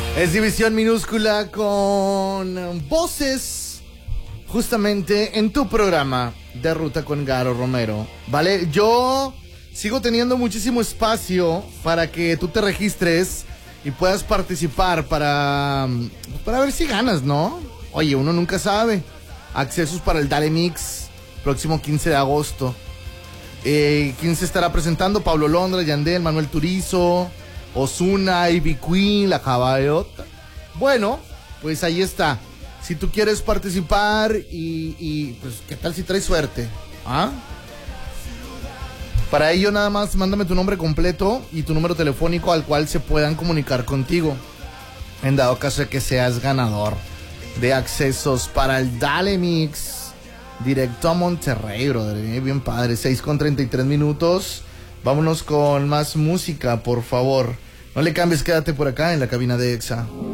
Es División Minúscula con voces justamente en tu programa de Ruta con Garo Romero, ¿vale? Yo sigo teniendo muchísimo espacio para que tú te registres y puedas participar para ver si ganas, ¿no? Oye, uno nunca sabe. Accesos para el Dale Mix, próximo 15 de agosto. ¿Quién se estará presentando? Pablo Londra, Yandel, Manuel Turizo, Ozuna, Ivy Queen, La Caballota. Bueno, pues ahí está. Si tú quieres participar y pues, ¿qué tal si traes suerte? ¿Ah? Para ello nada más mándame tu nombre completo y tu número telefónico al cual se puedan comunicar contigo, en dado caso de que seas ganador de accesos para el Dale Mix directo a Monterrey, brother. Bien padre, 6:33. Vámonos con más música, por favor. No le cambies, quédate por acá en la cabina de Exa.